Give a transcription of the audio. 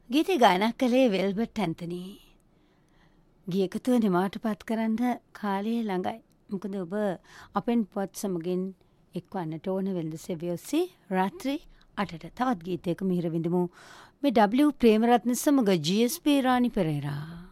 ගීතය ගායනා කළේ වෙල්බර්ට් ඇන්තනි. ගී එකතුව නිමාවට පත් කරන්න කාලය ළඟයි. මොකද ඔබ අපෙන් පොත් සමගින් එක්වන්නට ඕන වෙළඳ සෙවිය ඔස්සේ රාත්‍රී 8ට තවත් ගීතයක මිහිර විඳමු. මේ W ප්‍රේමරත්න සමග GSP රාණි පෙරේරා.